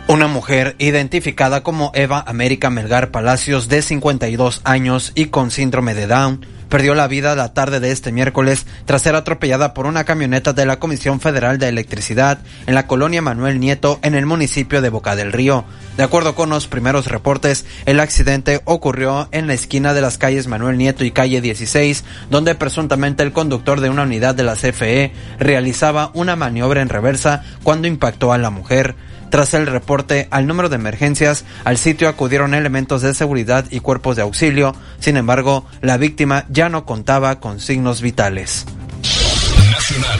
Una mujer identificada como Eva América Melgar Palacios, de 52 años y con síndrome de Down, perdió la vida la tarde de este miércoles tras ser atropellada por una camioneta de la Comisión Federal de Electricidad en la colonia Manuel Nieto, en el municipio de Boca del Río. De acuerdo con los primeros reportes, el accidente ocurrió en la esquina de las calles Manuel Nieto y calle 16, donde presuntamente el conductor de una unidad de la CFE realizaba una maniobra en reversa cuando impactó a la mujer. Tras el reporte al número de emergencias, al sitio acudieron elementos de seguridad y cuerpos de auxilio. Sin embargo, la víctima ya no contaba con signos vitales. Nacional.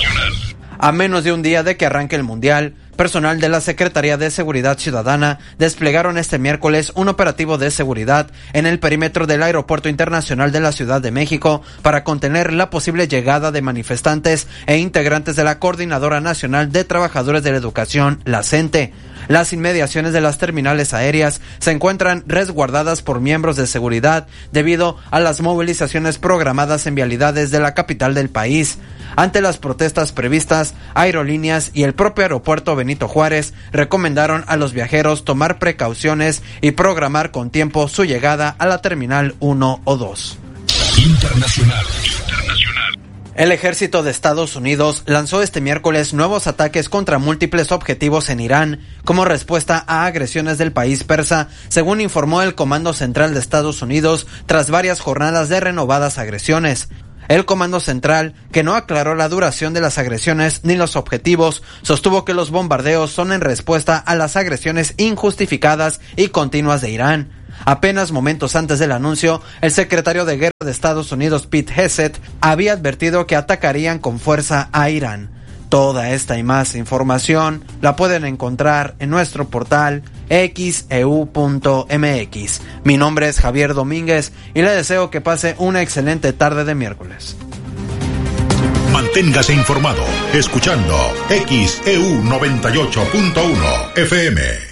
A menos de un día de que arranque el Mundial, personal de la Secretaría de Seguridad Ciudadana desplegaron este miércoles un operativo de seguridad en el perímetro del Aeropuerto Internacional de la Ciudad de México para contener la posible llegada de manifestantes e integrantes de la Coordinadora Nacional de Trabajadores de la Educación, la CENTE. Las inmediaciones de las terminales aéreas se encuentran resguardadas por miembros de seguridad debido a las movilizaciones programadas en vialidades de la capital del país. Ante las protestas previstas, aerolíneas y el propio aeropuerto Benito Juárez recomendaron a los viajeros tomar precauciones y programar con tiempo su llegada a la terminal 1 o 2. Internacional. El ejército de Estados Unidos lanzó este miércoles nuevos ataques contra múltiples objetivos en Irán como respuesta a agresiones del país persa, según informó el Comando Central de Estados Unidos tras varias jornadas de renovadas agresiones. El Comando Central, que no aclaró la duración de las agresiones ni los objetivos, sostuvo que los bombardeos son en respuesta a las agresiones injustificadas y continuas de Irán. Apenas momentos antes del anuncio, el secretario de Guerra de Estados Unidos, Pete Hegseth, había advertido que atacarían con fuerza a Irán. Toda esta y más información la pueden encontrar en nuestro portal xeu.mx. Mi nombre es Javier Domínguez y le deseo que pase una excelente tarde de miércoles. Manténgase informado escuchando XEU 98.1 FM.